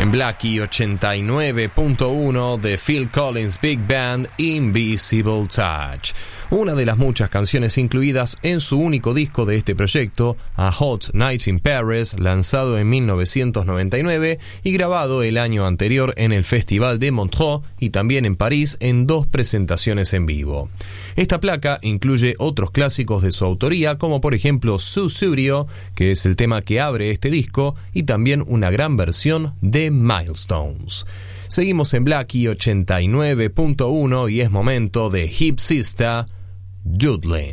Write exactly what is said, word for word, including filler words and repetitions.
En Blackie ochenta y nueve punto uno de Phil Collins Big Band, Invisible Touch, una de las muchas canciones incluidas en su único disco de este proyecto, A Hot Night in Paris, lanzado en mil novecientos noventa y nueve y grabado el año anterior en el Festival de Montreux y también en París en dos presentaciones en vivo. Esta placa incluye otros clásicos de su autoría, como por ejemplo Sussudio, que es el tema que abre este disco, y también una gran versión de Milestones. Seguimos en Blackie ochenta y nueve punto uno y es momento de Hip Sista, Doodlin'.